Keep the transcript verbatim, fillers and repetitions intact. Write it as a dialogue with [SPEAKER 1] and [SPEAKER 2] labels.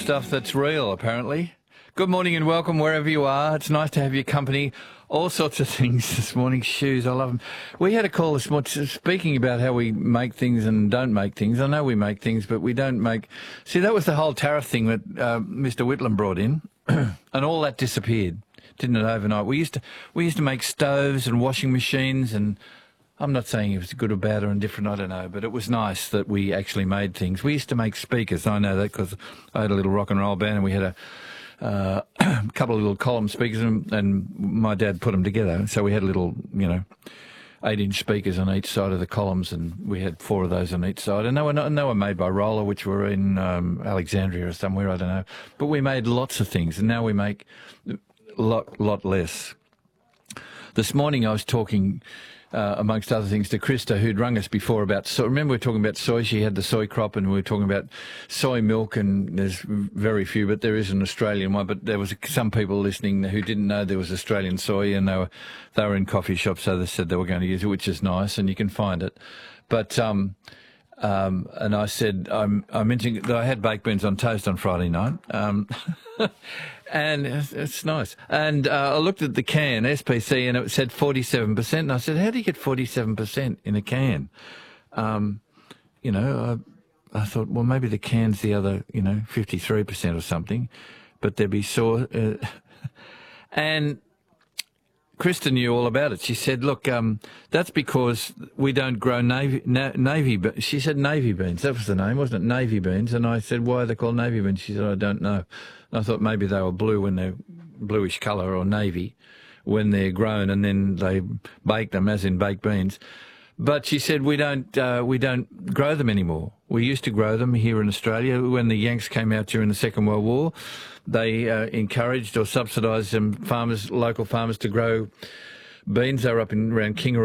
[SPEAKER 1] stuff that's real, apparently. Good morning and welcome wherever you are. It's nice to have your company. All sorts of things this morning. Shoes, I love them. We had a call this morning speaking about how we make things and don't make things. I know we make things, but we don't make... See, that was the whole tariff thing that uh, Mister Whitlam brought in, and all that disappeared, didn't it, overnight? We used to we used to make stoves and washing machines, and I'm not saying it was good or bad or indifferent, I don't know, but it was nice that we actually made things. We used to make speakers. I know that because I had a little rock and roll band, and we had a Uh, a couple of little column speakers, and, and my dad put them together. So we had little, you know, eight-inch speakers on each side of the columns, and we had four of those on each side. And they were, not, and they were made by Roller, which were in um, Alexandria or somewhere, I don't know. But we made lots of things, and now we make a lot, lot less. This morning I was talking, uh, amongst other things, to Krista, who'd rung us before about soy. Remember we were talking about soy? She had the soy crop, and we were talking about soy milk, and there's very few, but there is an Australian one. But there was some people listening who didn't know there was Australian soy, and they were they were in coffee shops, so they said they were going to use it, which is nice, and you can find it. But um, um, and I said I'm I mentioned that I had baked beans on toast on Friday night. Um, And it's, it's nice. And uh, I looked at the can, S P C, and it said forty-seven percent. And I said, how do you get forty-seven percent in a can? Um, you know, I, I thought, well, maybe the can's the other, you know, fifty-three percent or something. But there'd be sore. Uh, and Krista knew all about it. She said, look, um, that's because we don't grow navy, na navy beans. She said navy beans. That was the name, wasn't it? Navy beans. And I said, why are they called navy beans? She said, I don't know. And I thought maybe they were blue when they're bluish colour, or navy when they're grown, and then they bake them, as in baked beans. But she said we don't uh, we don't grow them anymore. We used to grow them here in Australia. When the Yanks came out during the Second World War, they uh, encouraged or subsidised some farmers, local farmers, to grow beans. They were up in around Kingaroy